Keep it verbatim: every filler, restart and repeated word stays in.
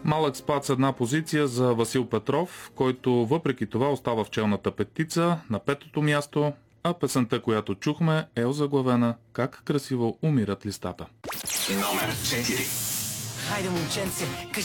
Малък спад с една позиция за Васил Петров, който въпреки това остава в челната петица на петото място, а песента, която чухме, е озаглавена "Как красиво умират листата". Номер четири. Хайде, момченце, кажи